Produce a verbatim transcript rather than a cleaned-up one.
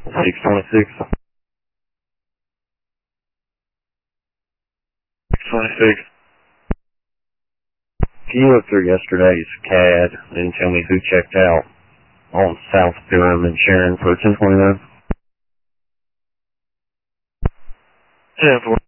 six twenty-six. six twenty-six. Can you look through yesterday's C A D and tell me who checked out on South Durham and Sharon for ten twenty-nine? ten twenty.